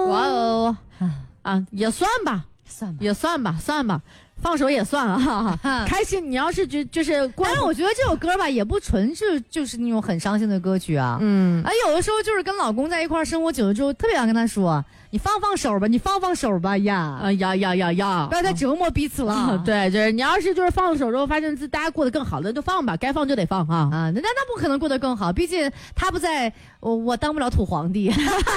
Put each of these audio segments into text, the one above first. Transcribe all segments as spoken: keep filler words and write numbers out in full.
哇哦，啊，也算吧， 算吧， 也算吧，算吧。放手也算了哈，哈开心。你要是觉就是， 但是我觉得这首歌吧，也不纯是就是那种很伤心的歌曲啊。 嗯， 啊，有的时候就是跟老公在一块儿生活久了之后，特别想跟他说，你放放手吧，你放放手吧呀， 啊呀呀呀呀， 不要再折磨彼此了。 啊、对，就是你要是就是放了手之后，发现自大家过得更好了，就放吧，该放就得放啊啊，那那不可能过得更好，毕竟他不在，我我当不了土皇帝。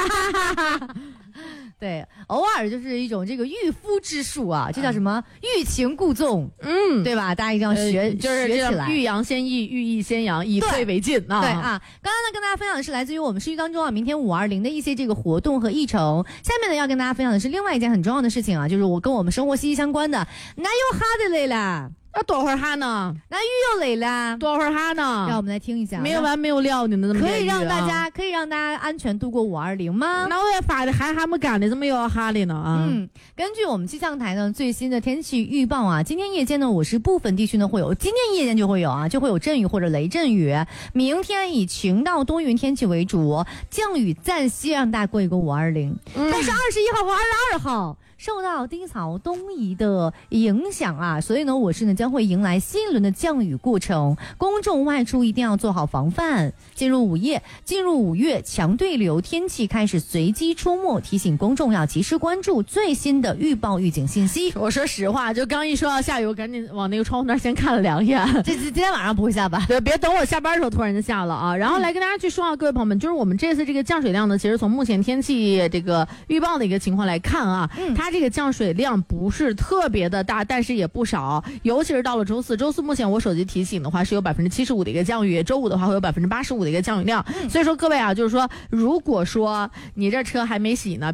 对，偶尔就是一种这个御夫之术啊，这叫什么？欲擒故纵，嗯，对吧？大家一定要学，呃、 就是学起来。 欲扬先抑，欲抑先扬，以退为进啊。 对啊，刚刚呢跟大家分享的是来自于我们市区当中啊，明天五二零的一些这个活动和议程。下面呢要跟大家分享的是另外一件很重要的事情啊，就是我跟我们生活息息相关的。哪有哈的来了？ 要多会儿哈呢？ 那雨又来了， 多会儿哈呢？ 让我们来听一下， 没有完没有了的那么、啊、 可以让大家可以让大家安全度过五二零吗？ 那我也发的还还没干的，怎么又要哈的呢？啊， 嗯，根据我们气象台呢最新的天气预报啊，今天夜间呢我市部分地区呢会有，今天夜间就会有啊，就会有阵雨或者雷阵雨。明天以晴到多云天气为主，降雨暂歇，让大家过一个五二零。但是二十一号和二十二号。受到低槽东移的影响啊，所以呢，我市呢将会迎来新一轮的降雨过程，公众外出一定要做好防范。进入午夜，进入五月，强对流天气开始随机出没，提醒公众要及时关注最新的预报预警信息。 我说实话，就刚一说到下雨，我赶紧往那个窗户那儿先看了两眼。 这今天晚上不会下吧？ 对，别等我下班的时候突然就下了啊。然后来跟大家去说啊，各位朋友们，就是我们这次这个降水量呢，其实从目前天气这个预报的一个情况来看啊，嗯、它这个降水量不是特别的大，但是也不少，尤其是到了周四。周四目前我手机提醒的话是有百分之七十五的一个降雨，周五的话会有百分之八十五的一个降雨量。嗯、所以说各位啊，就是说，如果说你这车还没洗呢。